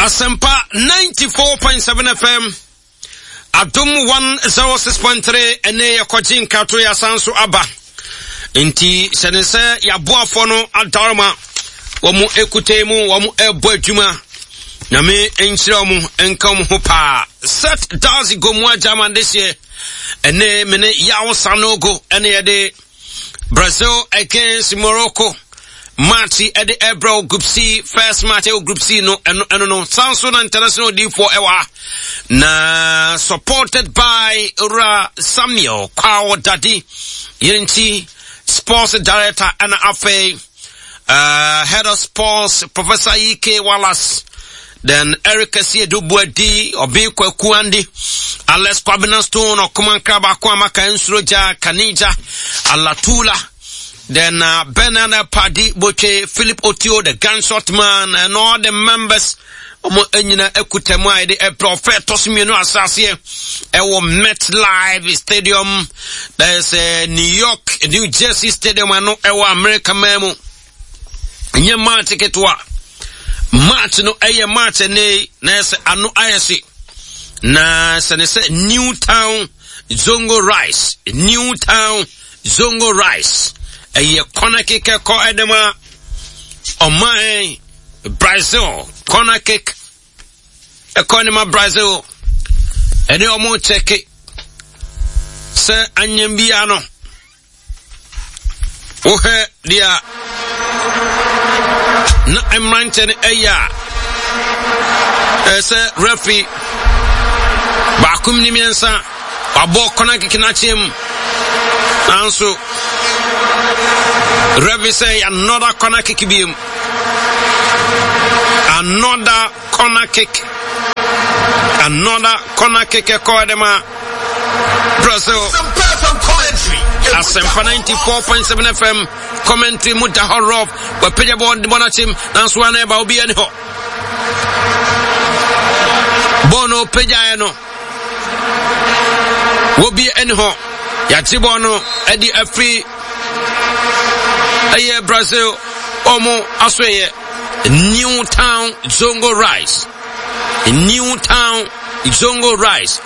Asempa 94.7 FM. Adum 106.3 ene yakojin kato ya sansu aba. Inti senese ya boafono adarma. Wamu ekutemu, wamu ebo adwuma. Nyame enchira mu enka mu hopa. Set dazi gomwa jama desye. Ene mene yawo sanogo ene yade Brazil against Morocco. Match at the Ebro Group C, first match Group C no Samsung International D4 ewa na supported by Ura Samuel Kwao Daddy Yinchi Sports Director and Afe Head of Sports Professor E.K. Wallace, then Eric Dubuedi Obi Kwekuandi Alex Kwabena Stone or Kumankraba Kwamaka Ensroja Kanija Alatula. Then Benana Paddy Boche, Philip Otio, the gunshot man, and all the members of Enyina Ekutemai, the Prophet Tosmino Assassin, MetLife Stadium, there's a New Jersey Stadium, and no America Memo. Nye match ticket wa match no match ne nese anu ayesi na senese Newtown Zongo Rice eye corner kick ko edema omai Brazil corner kick economy Brazil ene omo check se anyambia no ohe dia na emranchen eya ese referee bakum ni miensa abo corner kick na chim nanso referee say another corner kick bim, another corner kick Kodema Brazil. Asempa 94.7 FM commentary muta horror we peja bon di bonachim nanso wana ba obi ani ho bono peja eno obi ani ho ya tibono edi afri aye Brazil omo asweye Newtown Zongo Rice Newtown Zongo Rice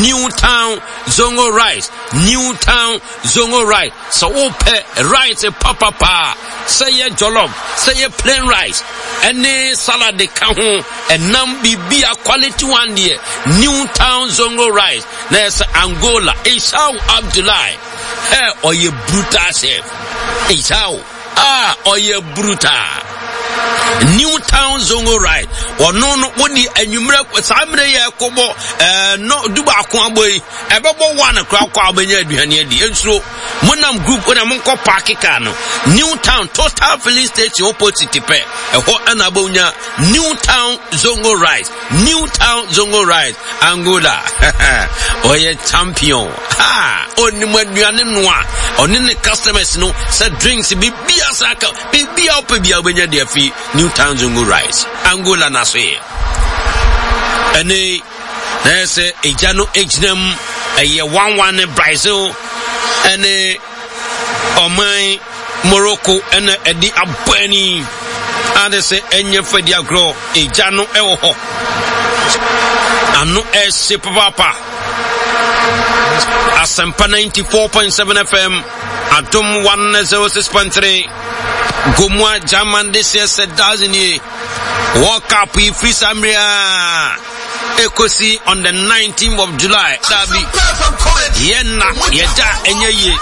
so ope rice papa say jollof say plain rice any salad de ka ho enam bibia quality one there Newtown Zongo Rice there's Angola Isau Abdullahi oye brutal chef Isau oye brutal Newtown Zongo Rice or no wodi enwumre samre ye kobo no duba akwa boy ebebo one kra kwa abenya aduane adi enso monam group na monko park ka no Newtown Total Filling Station opposite pe eho anabonya Newtown Zongo Rice Angola oye champion oni maduane noa oni ne customers no say drinks bibia saka bibia opebia obenya dia fi Newtown Zongo Rice Angola na so ene na say ejano ejnam eye 1-1 Brazil ene omai Morocco ene edi abani ade say enye fadi agro ejano ewo ho anu ese papa Asempa 94.7 FM Adum 106.3 Gomwa German this year said doesn't he World Cup free Samria Ekosi on the 19th of July Dabi Yena Yeda Enye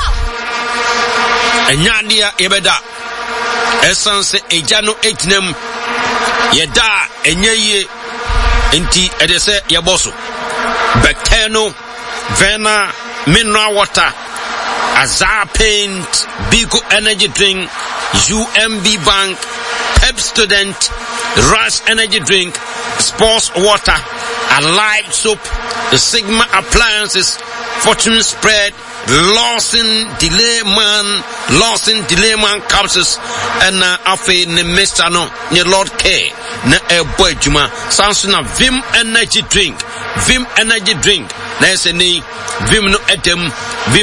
Enyadia Ebeda Essence Ejano Ejnem Yeda Enye Inti Edese Yaboso Becteno Vena Mineral Water Azar Paint Bigo Energy Drink UMB Bank Pep Student Rush Energy Drink Sports Water Alive Soap the Sigma Appliances Fortune Spread Lawson Delayman Capsules and Afe ne Mr. No ne Lord K na boy Juma Samsung Vim Energy Drink na se ni Vim no edem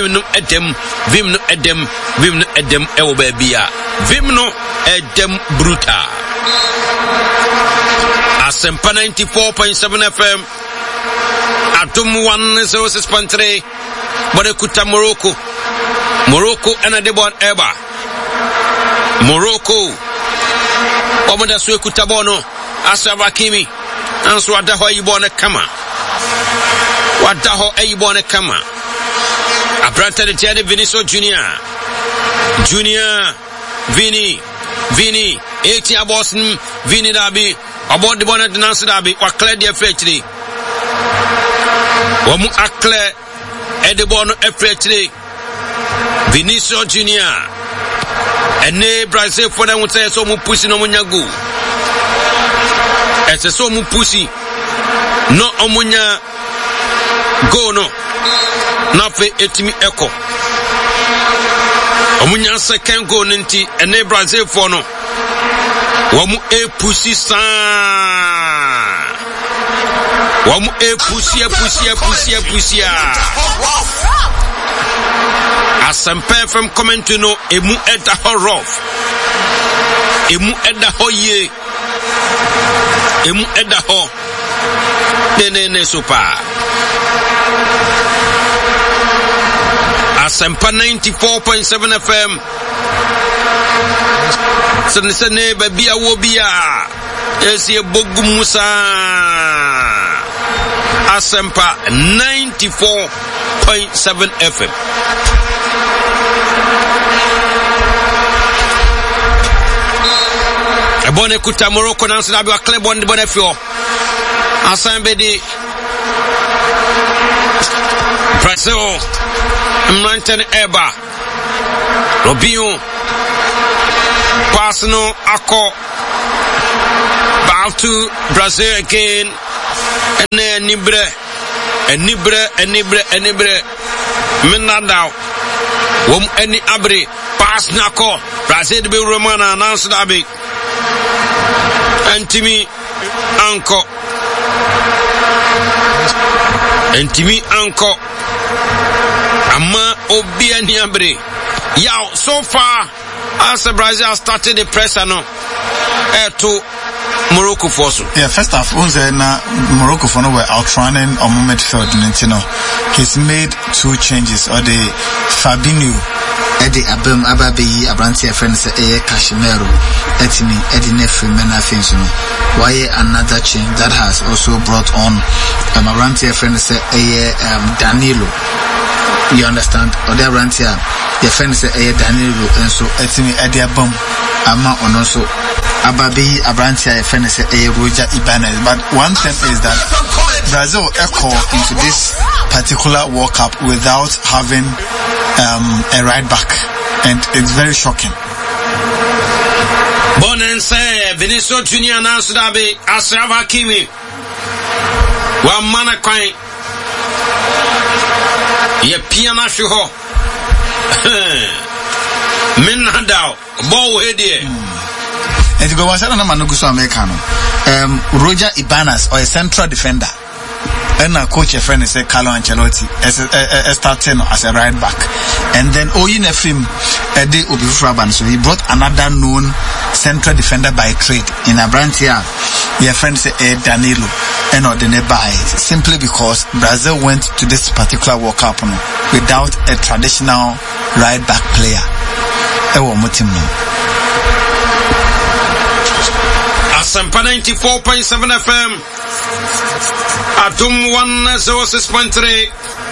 ewo babia Vim no edem brutal Asempa 94.7 FM. Atum 106.3. Bode kuta Morocco. Morocco ena debon eba. Morocco. Omoda suwe kuta bono. Ashraf Hakimi. Ansu wadaho yibone kama. Wadaho yibone kama. Abranta de tiade Vinicius Junior. Vini. Eti abosin Vini dabi. About the bonnet de Nancy dabi. Wakle de fletri. Wamu akle. Edebono fletri. Vinicius Junior. Ene Brazil for them would say so mu pussy no munyagu. Ese so mu pussy. No omunya go no. Na fe etimi eko. Omunya second goal nti ene Brazil for no. Wamu pussy sa. Wamu pussy. Asempa FM comment no emu eda horof. Emu eda hoye. Emu eda ho. Ne super. Asempa 94.7 FM. Sene babia wobia. Esi bogu musa. Asempa 94.7 FM. Ebone kuta Morocco nansi dabi wa klebon di bonefio. Asambe di Brazil. Mlanten Eba. Robinho. Pasno Ako. Back to Brazil again. Ene Nibre. Minadao. Wom eni abri. Pass Nako. Brazil de be Romana nansi dabi. Entimi anko ama obia niabre yaw so far as Brazil has started the pressure no to Morocco for so. Yeah, first half na Morocco for no were outrunning on midfield Nintino. He's made two changes or the Fabinho Eddie Abem Ababi Abrantia friends Cashmero Etimi Eddie Nefi Mena Finson. Why another change that has also brought on Abrantia friends Danilo. You understand? Or the Abrantia your friends Danilo and so Etimi Eddie Abem Ama on also Ababi Abrantia friends Roger Ibanez. But one thing is that Brazil echo into this particular World Cup without having a right back, and it's very shocking. Bonen say Vinicius Junior announced that be Ashraf Hakimi. Wa mana kwai. Ye piana shuho. Men handao. Bo hedie. And you go was na manuguso Americano. Roger Ibanez or a central defender. And our coach a friend is Carlo Ancelotti starting as a right back. And then Oyinefim Ede Obifraban, so he brought another known central defender by trade in Abrantia. Your friend say Danilo and or the nearby simply because Brazil went to this particular World Cup without a traditional right back player. Asempa 94.7 FM. Atum 106.3.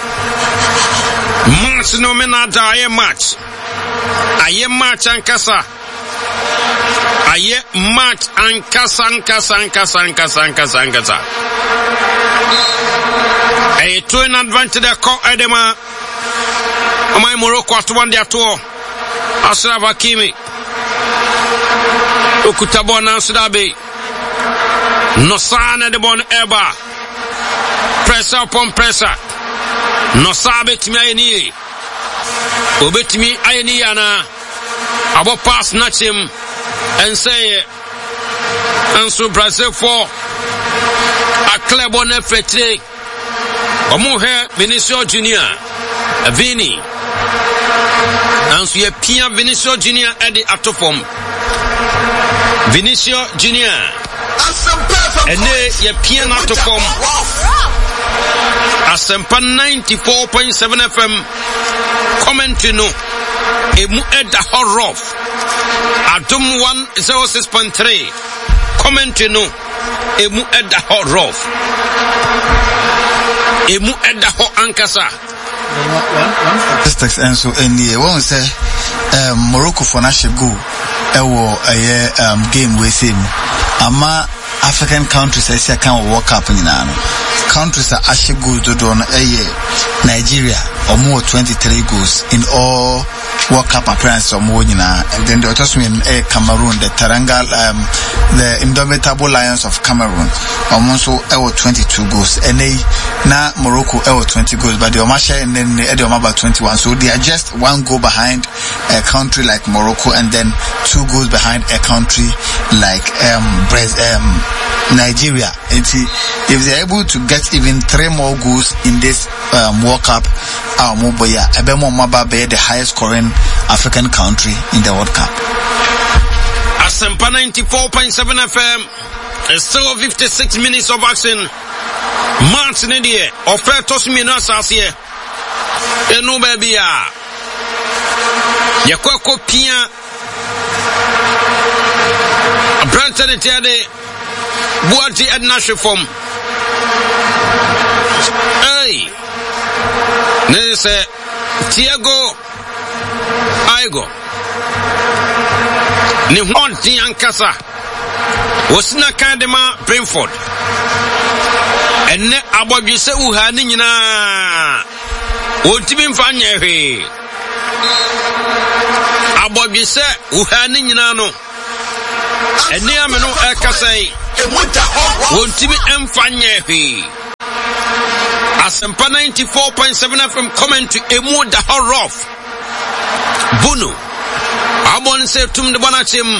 Match no menada aye match. Aye match ankasa. Aye match ankasa. Aye to an advantage ko edema. Amai Morocco at one dia to. Ashraf Hakimi. Okutabo na Sudabe. No sana de bon eba. Pressure upon pressure. No sabe timi ayeni. Obetimi ayeni yana. Abo pass snatch him and say and so Brazil for a club on F3. Omo here Vinicius Junior. Vini. And so ye Pia Vinicius Junior at the atopom. Vinicius Junior. ene ye pia na to form Asempa 94.7 FM commentary no emu eda horof Adum 106.3 commentary no emu eda horof emu eda ho ankasa statistics and so any won't say Morocco for national goal game we see ama African countries I say can World Cup in countries are actually good to do Nigeria or more 23 goals in all World Cup appearances or more, and then the other win Cameroon, the Teranga, the Indomitable Lions of Cameroon, almost 22 goals, and they now Morocco 20 goals, but the Omasha and then the Omaba 21, so they are just one goal behind a country like Morocco, and then 2 goals behind a country like Nigeria. And if they are able to get even 3 more goals in this World Cup, the highest scoring African country in the World Cup. Asempa 94.7 FM. Still 56 minutes of action. Martin Edie, offer toss me no sasie. Eno baby ya. Yakwako pia. Branton etiade. Buati Edna Shifom. Hey. Nese Thiago Aigo ni honti ankasa wosina kadema Brentford enne abodwese uha ni nyina wontimi mfanya hwe abodwese uha ni nyina no enne ameno ekasai wontimi mfanya hwe Asempa 94.7 FM commentary emu da horof Bunu Abon se tum de bonachim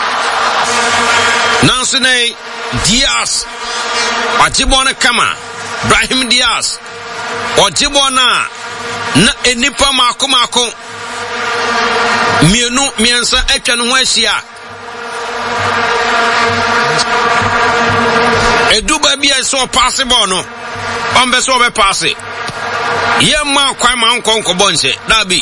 Nansune Diaz Ajibona Kama Brahim Diaz Ajibona na enipa mako mienu miensa etwa no ahia eduba bia so possible no ombe so be passe yemma kwan ma nkonko bonse dabi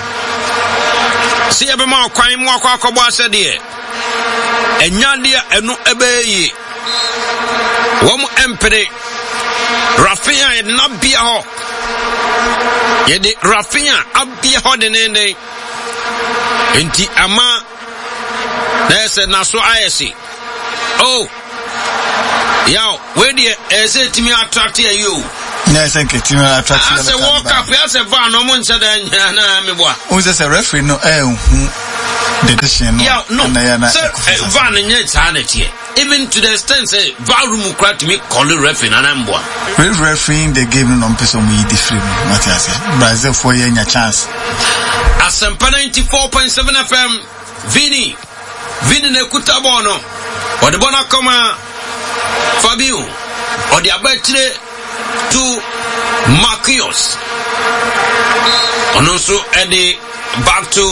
si ebe ma kwan mu akwa bo ase de enyade enu ebeyi wo mu empere Rafinha e na bia ho yede Rafinha abia ho de nene enti ama nese naso ayesi oh Yo, where the timi attract you? Yes, I get timi attract you. As a walk up, as a van, no one said na me boa. Who's a referee no the decision. Yeah, no. Van in yet sanity. Even to the extent say van room crack to me call the referee and I'm boa. Referee the game no person we different. What I say. Brazil for you your chance. Asempa 94.7 FM. Vini ne kutabono. Ode bona koma Fabio or the abetre to Marquinhos. And also Eddie back to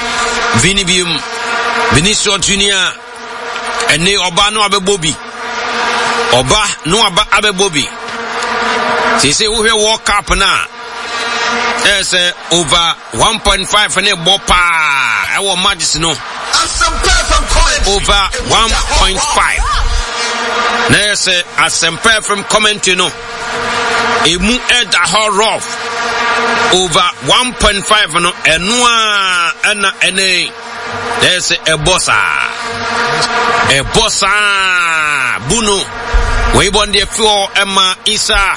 Vinicius Junior and ne Oba no abe Bobby. Oba no abe Bobby. They say we will walk up now. There's over 1.5 and a bopa. Our majesty no. Over 1.5. Nese Asempa from commentary no emu eda horof over 1.5 no enua ena ene nese ebosa bunu we bon de fio ema Isa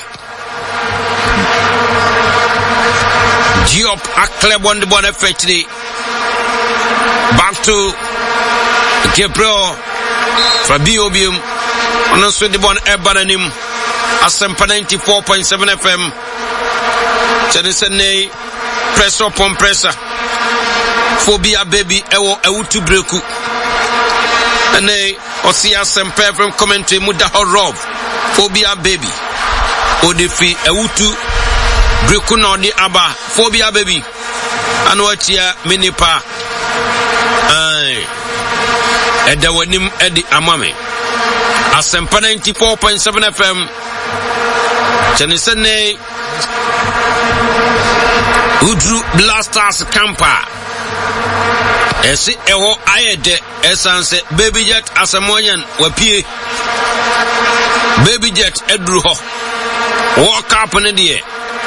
Diop aklebon de bon effectually back to Gabriel Fabio Bium on so the bon ebananim Asempa 94.7 FM Chenisene press upon pressure phobia baby ewo to breku ene osi Asempa from commentary muda horov phobia baby odefi ewo to breku na odi aba phobia baby anu achia minipa edawanim edi amame Asempa 94.7 FM. Chenisene Udru Blasters Camper. Esi eho ayede esanse Baby Jet asamonyan wapie. Baby Jet edru ho. Walk up on the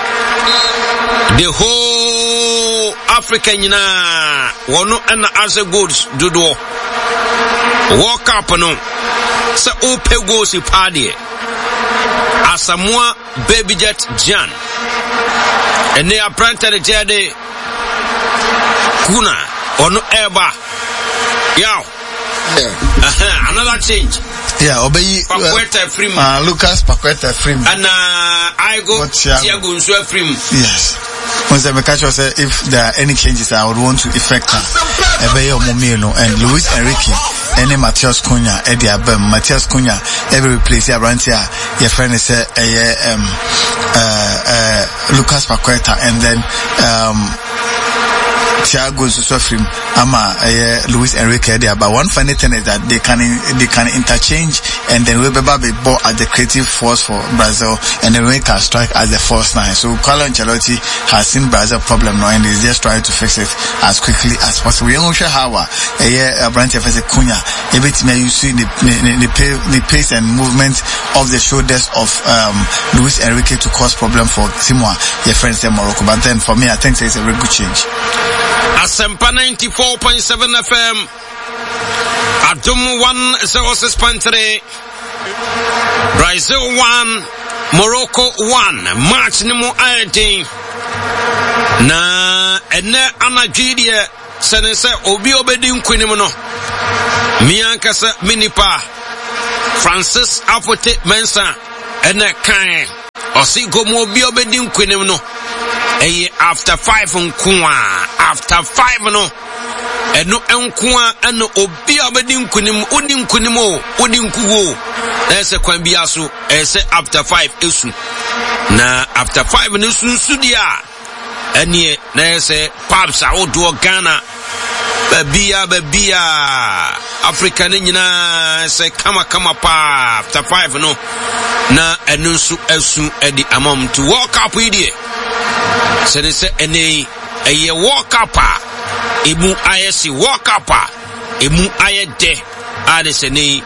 whole Africa nyina wono and as a goods dodo. Walk up no se ope go si party. Asamoah Baby Jet Jan. And they are planted the jade Kuna or no eba. Yow. Another change. Yeah, obey Paqueta Frim. Lucas Paqueta Frim. And I go Thiago Nsue Frim. Yes. Once I catch us, if there are any changes I would want to effect Ebeyo Momino and Luis Enrique and Matheus Cunha, Eddie Abem, Matheus Cunha, every place around here, your friend is Lucas Paqueta and then Thiago Nsue Ama Luis Enrique there. But one funny thing is that they can interchange and then Weber be bought as the creative force for Brazil and then we can strike as the false nine. So Carlo Ancelotti has seen Brazil problem now and is just trying to fix it as quickly as possible. You know how branch of Cunha every time you see the pace and movement of the shoulders of Luis Enrique to cause problem for Samoa, your friends in Morocco. But then for me I think it's a very good change. Asempa 94.7 FM. Adum 106.3. Brazil 1, Morocco 1. Match ni mu ayeti. Na ene anadwidie sense obi obedi nkwenim no. Miankasa minipa Francis Afote Mensah ene kan osi gomo obi obedi nkwenim no. After 5 nkuwa after 5 no eno nkuwa eno obi abedi nkunim odi nkunim o odi nkuwo ese kwan bia so ese after 5 esu na after 5 no sunsu dia enie na ese paps a odo Ghana babia Africa ni nyina ese kama pa after 5 no na eno su esu edi amom to walk up idie. So they say ene eye walk up emu ayesi walk up emu ayede ade se ne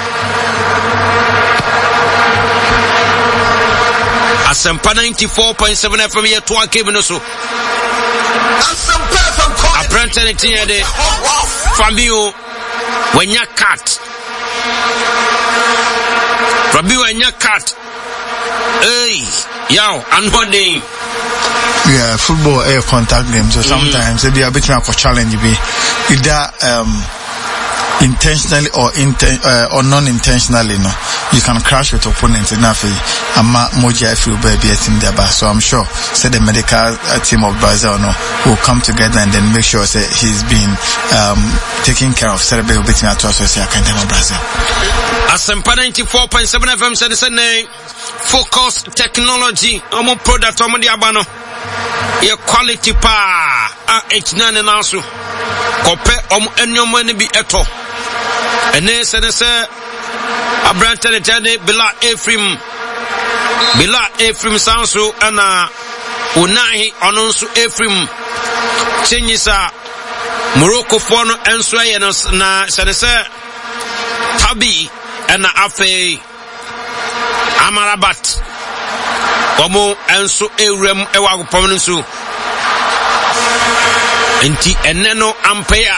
Asempa 94.7 FM ye to akebe no so Asempa FM apprentice tin de Fabio wanya cat hey yow anhoding. Yeah, football air contact game. So sometimes they be a bit more challenge be either intentionally or non-intentionally. No, you can crash with opponents enough. Ama moja if you be a team there, so I'm sure say the medical team of Brazil will come together and then make sure say he's been taken care of. Say be a bit more to associate Brazil. Asempa 94.7 FM said the Focus Technology omo product omo di abano ye quality pa H9 na so kope omo enyomo ne bi eto ene se abrante le jade Bila Ephraim sanso ana unahi ononso Ephraim chenyisa Morocco for no enso ye na se Tabi ana afe Amarabat omo enso ewrem ewa agopom nso enti eneno ampaya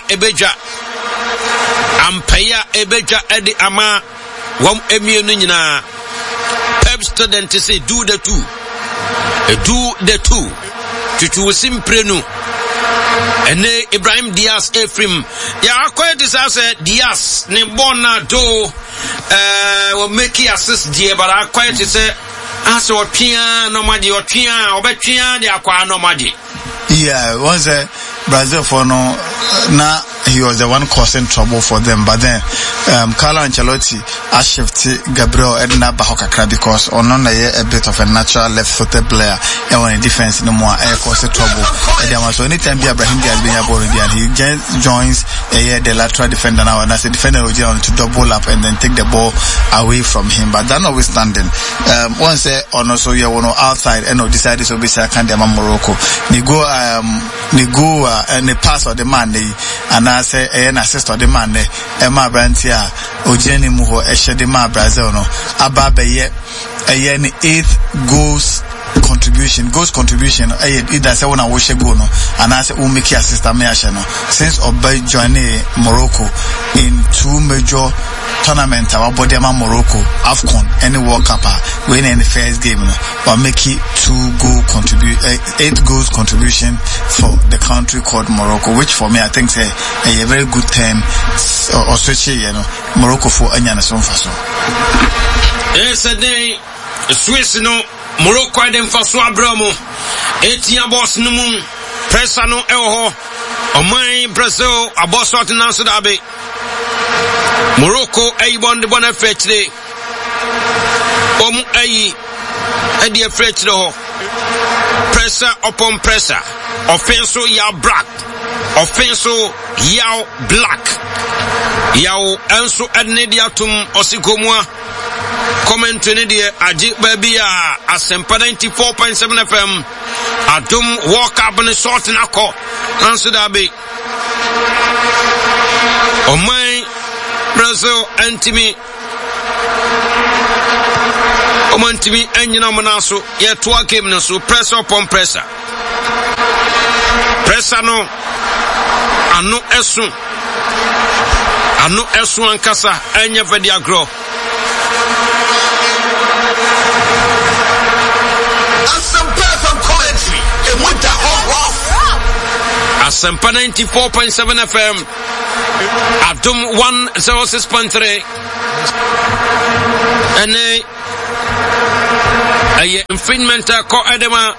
ebeja edi ama wom emienu nyina pep student say do the two tutu simprenu ene Ibrahim Diaz Ephraim ya akwete say Diaz ne bona do we make assist die but akwete say as otwea no madi otwea obetwea de akwa no madi. Yeah, once Brazil for no na he was the one causing trouble for them. But then Carlo Ancelotti shifted Gabriel Edna Bahokakra because on a bit of a natural left-footed player and on a defense no more causing trouble. So anytime Brahim Diaz being able and he joins the lateral defender now, and as a defender will to double up and then take the ball away from him. But that notwithstanding, once on also you outside and decided to be second Morocco. They go and the pass of the man and I say an assist of the man Emma Brantia Ojeni Muho Eshedema Brazil no Ababe ye 8th goals contribution either say when I wish go no and I say make assist no since Obey joining Morocco in 2 major tournament our body Morocco AFCON any World Cup winning the first game no or make it 8 goals contribution for the country called Morocco, which for me I think say a very good term or switch Morocco for anyana so faso. Yes a day Swiss no Morocco dem faso abramo etia boss no mu pressa no eho omai Brazil aboso atenanso dabe Morocco aibon de bona fetchde ayi edi fetchde ho pressure upon pressure offense ya black offense ya black yaw enso edne dia tum osikomua comment ne dia agi baby Asempa 94.7 FM Adum walk up and short na ko answer that be oh my Brazil antimi Omantimi enyina manaso ye to game no so pressure upon pressure no anu esu ankasa enye vedi agro Asempa 94.7 FM Adum 106.3 ene aye infringement ko edema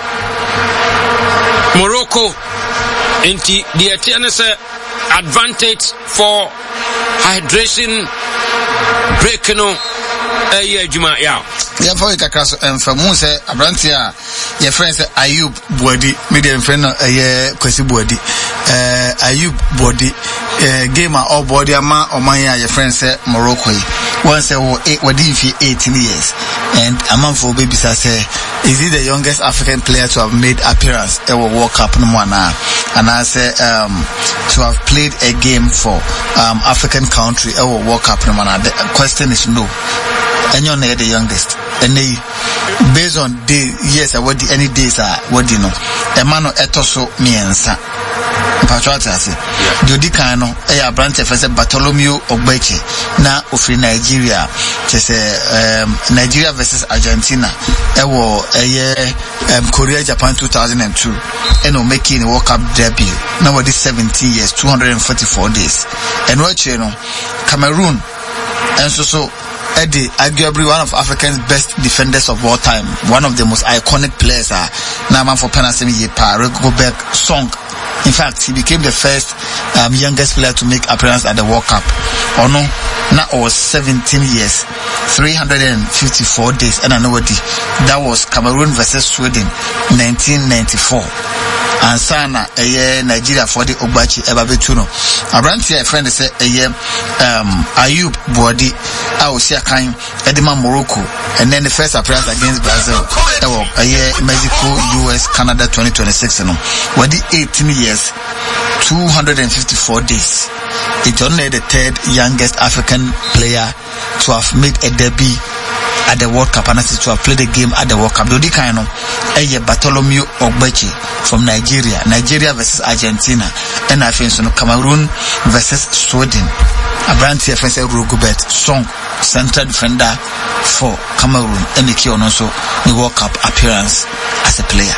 Morocco inti the TNS advantage for hydration break no aye juma ya for ikakaso emfamu se abrantia your friend say Ayub Bodi medium friend aye Kwesi Bodi Ayub Bodi gamer or body ama omanya your friend say Morocco once wadi 18 years and a month for baby say is he the youngest African player to have made appearance at World Cup no more now and I say to have played a game for African country at World Cup no more. The question is no. And you're not the youngest. And they, based on the years, what any days are, what you know, a man etoso miensa. Patriots, Jodi Kano, a branch of Bartholomew Ogbeche, now of Nigeria, just Nigeria versus Argentina, a year, Korea, Japan 2002, and making a World Cup debut. Nowadays 17 years, 244 days. And what you know, Cameroon, and so. Eddie, arguably one of Africa's best defenders of all time, one of the most iconic players. Naman for Panasemi Yepa, Gobert Song. In fact, he became the first youngest player to make appearance at the World Cup. Or no, now was 17 years, 354 days, and nobody. That was Cameroon versus Sweden, 1994. And Sana, a year Nigeria for the Ogbachi Ebabetuno. Around here, a friend said a year Ayub Bodi, I was here kind Edema Morocco, and then the first appearance against Brazil, a year Mexico, US, Canada 2026. What the 18 years, 254 days. It's only the third youngest African player to have made a debut at the World Cup and to have played the game at the World Cup. Dodi Kano, Bartholomew Ogbeche from Nigeria versus Argentina, and I think Cameroon versus Sweden. Abranti FNC Gobert Song, central defender for Cameroon, and the also the World Cup appearance as a player.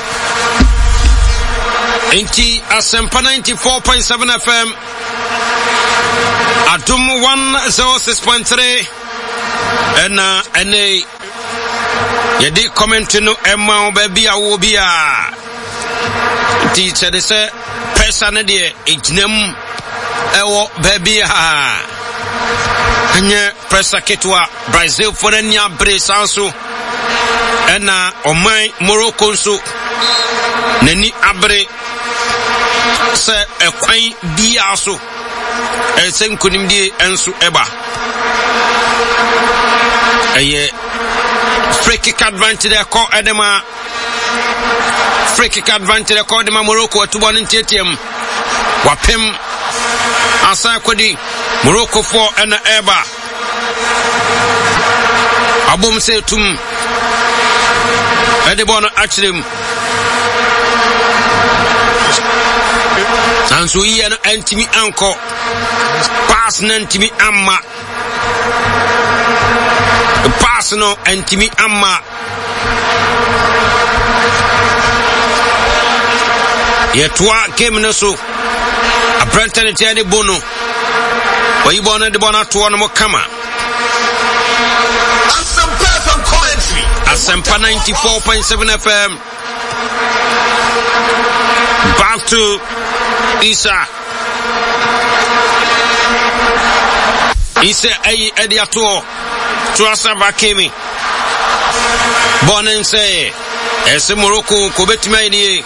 Inti Asempa 94.7 FM Adum 106.3 and yedi comment no Emma baby awobia teacher they say person de ejinam ewo baby ha anye pressa ketwa Brazil for nya bre sanso ena oman Morocco nso nani abre se ekwan bia so esen kunimdie enso eba eye free kick advantage de ko edema free kick advantage de ko edema Morocco atubo ntietem wapem asa kodi Morocco for ena eba abum se tum edebon achrim sanso yi na antimi anko pass na antimi amma pass no antimi amma yetwa game no so abrantane tiade bono oyibona de bona to no kama Asempa 94.7 FM. Back to Isa ayi ediato to Asaba Kemi Bonen say ese Morocco ko betima idi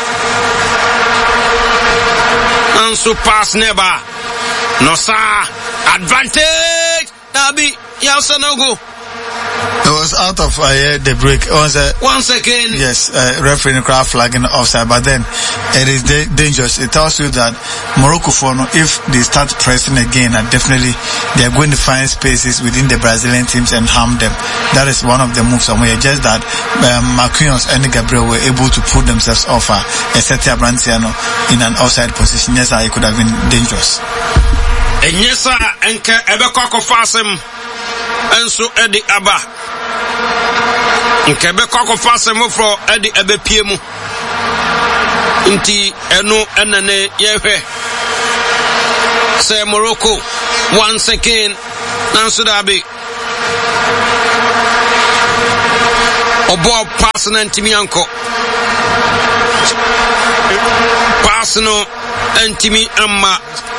anso pass never no sa advantage nabi Yasanogo. It was out of the break. Once again. Yes, referee crowd flagging offside, but then it is dangerous. It tells you that Morocco, if they start pressing again, definitely they are going to find spaces within the Brazilian teams and harm them. That is one of the moves somewhere. Just that Marquinhos and Gabriel were able to put themselves off Esetia Brantiano in an offside position. Yes, it could have been dangerous. And yes, enke ebekoko fasem enso edi aba nke ebekoko fasem fro edi ebepie mu nti eno enane yehwe say Morocco once again nanso dabi obo pass na ntimi anko pass no ntimi amma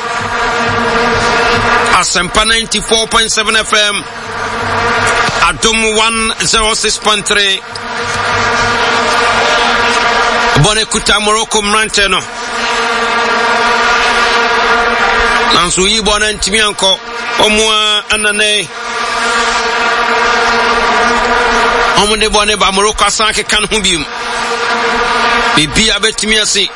Asempa 94.7 FM Adum 106.3 Bonekuta Morocco Mranteno Nansu yi bona ntimi anko omwa anane omunde bone ba Morocco asanke kan ho bium bibi abetimi ase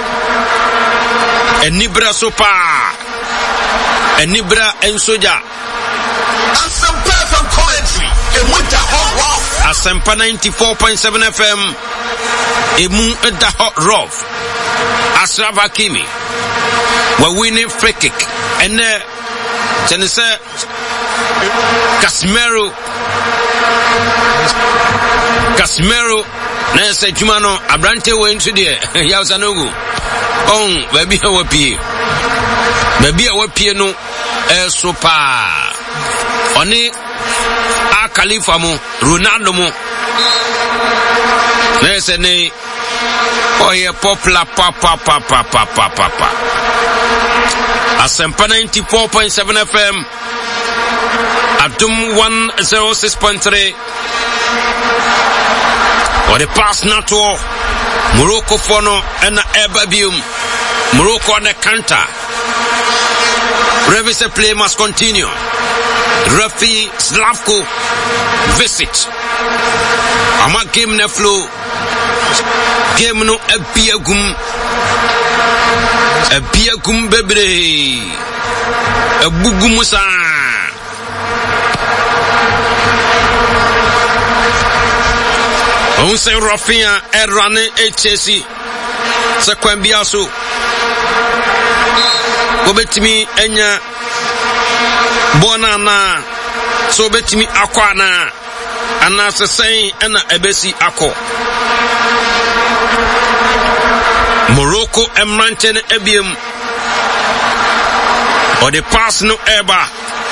enibra sopa Enibra and Soja. Asempa from Coventry. Asempa 94.7 FM. Emu the hot rough. Ashraf Hakimi. We're winning free kick. And Janisa Casemiro. Nese Jumano Abrante went to the Yausanogu. Oh, baby, how be? Baby awa pie no so pa oni a Khalifa mo Ronaldo mo nese ne oye popular papa Asempa 94.7 FM Adum 106.3 or the pass not to Morocco fono and Ebabium Morocco on the counter. Referee play must continue. Referee Slavko visit. Ama game na flow. Game no ebiagum bebre. Ebugumusa. On se Rafia erane HC. Sekwambiaso. Obetimi enya bona na so obetimi akwa na ana sesen ena ebesi akọ Morocco emranten ebiem or the pass no eba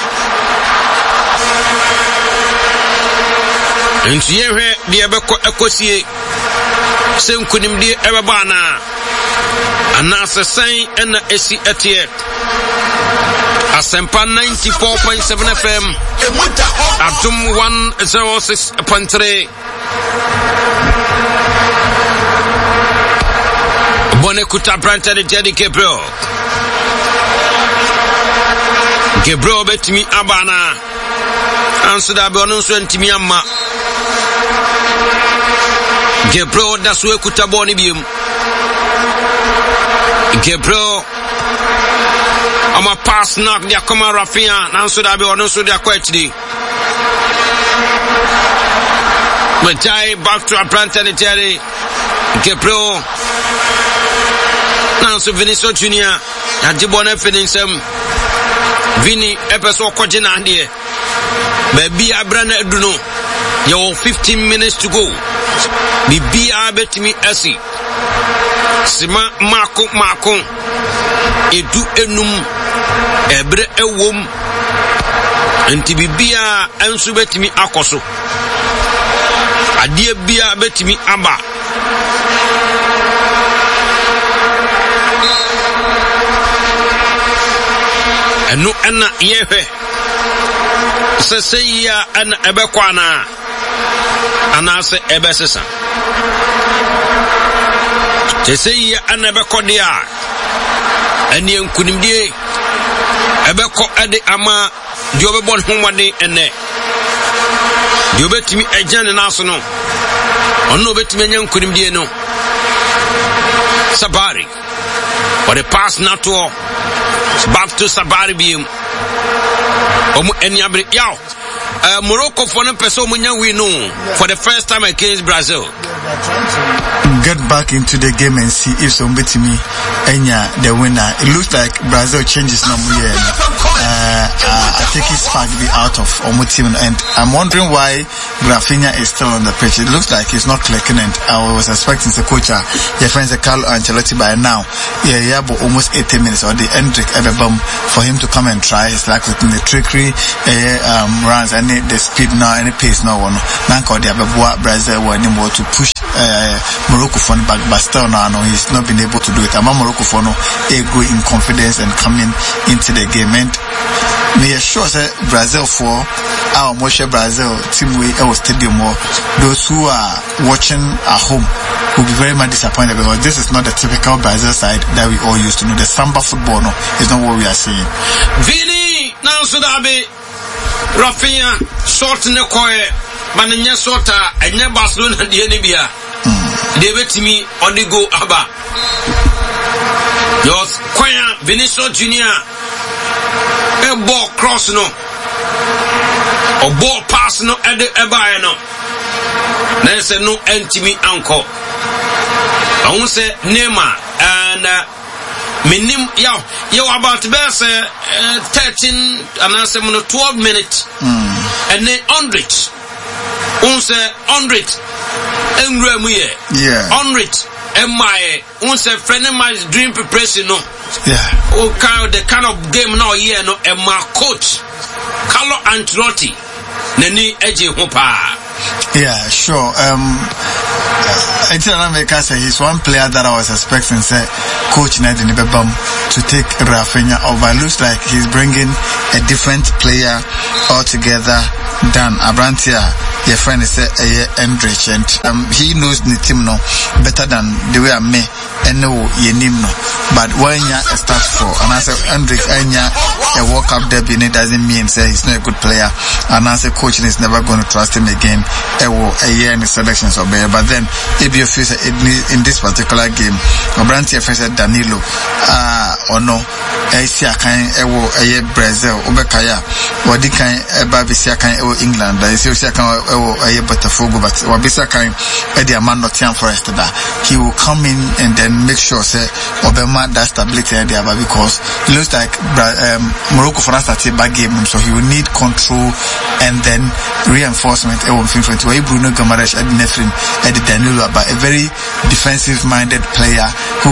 nti yehwe de ebekọ ekosie se nkunim de ebeba na ana sesen ena esi etie Asempa 94.7 FM. Adum 106.3. Bonekuta Branta de Jerry Gabriel. Gabriel betimi abana. Anso da be ono so ntimi amma. Gabriel da so ekuta boni biem. Gabriel ama pass knock dia koma Rafinha nanso da be ono so dia kwachidi. Majai back to Branta de Jerry Gabriel. Nanso Vinicius Junior adibona finisem Vini epeso kwajina ande baby abrana eduno you 15 minutes to go bibia betimi asi sima mako edu enum ebre ewom enti bibia ensu betimi akoso adie bia betimi aba enu ena yehe seseya ena ebekwana anase ebesesa seseya ena ebekodia eni enkunimdie ebeko ade ama di obebon homade ene di obetimi ejane naso no ono obetimi anya enkunimdie no Sabari for the pass not to back to Sabari beam omu eniabre yaw Morocco for no person munya we know for the first time against Brazil. Get back into the game and see if somebody me enya the winner. It looks like Brazil changes number here. I think his spark be out of Omu team, and I'm wondering why Rafinha is still on the pitch. It looks like he's not clicking, and I was expecting the coach, your friends Carlo Ancelotti by now. Yeah, but almost 80 minutes or the Hendrik Ebebum for him to come and try his luck with the trickery runs and the speed now, any pace now. Nanko the Ababua Brazil were able to push Morocco for the back, but still now he's not been able to do it. Ama Morocco for no go in confidence and coming into the game. And me assure Brazil for our Moshe Brazil team we our stadium or those who are watching at home will be very much disappointed because this is not the typical Brazil side that we all used to know. The samba football no is not what we are seeing. Vini now so that be Rafinha short ne koe manenya sorta enye Barcelona de ne bia de betimi odigo aba Jos kwaya Vinicius Junior a ball cross no or ball pass no ede eba no na say no entimi anko I won't say Neymar and minim you about to be 13 and I say 12 minutes and then 100 unse 100 enremuye 100 my unse friend of my dream preparation no the kind of game now here no and my coach Carlo Ancelotti nani eje hopa. Yeah, sure. He's one player that I was expecting, say, Coach Nadine Bebam to take Rafinha over. It looks like he's bringing a different player altogether than Abrantia. Your friend is Endrich, and he knows the team no better than the way I may and know your name no. But when you start for, and I say Endrich, a World Cup debut, it doesn't mean say he's not a good player. And I say coach is never going to trust him again. A year in the selections or better. But then if you feel in this particular game, Abrantia said Danilo, or no, Asia kind a Brazil, Ubekaya, or the kind of Babisia kind of England, I see a Botafogo, but Wabisa kind of the man not young forest that he will come in and then make sure say Obama that stability idea, but because it looks like Morocco for us at a bad game, so he will need control and then reinforcement. Bruno Guimaraes at Nefrim at Danilo, but a very defensive minded player who